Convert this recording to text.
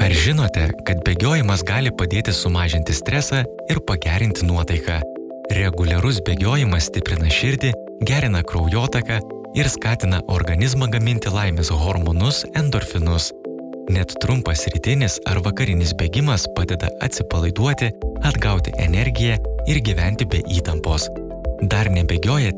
Ar žinote, kad bėgiojimas gali padėti sumažinti stresą ir pagerinti nuotaiką? Reguliarus bėgiojimas stiprina širdį, gerina kraujotaką ir skatina organizmą gaminti laimės hormonus endorfinus. Net trumpas rytinis ar vakarinis bėgimas padeda atsipalaiduoti, atgauti energiją ir gyventi be įtampos. Dar nebėgiojate?